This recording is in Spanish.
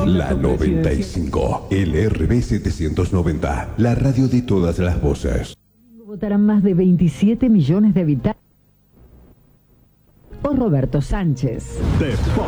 La 95, LRB 790, la radio de todas las voces. Votarán más de 27 millones de habitantes. O Roberto Sánchez.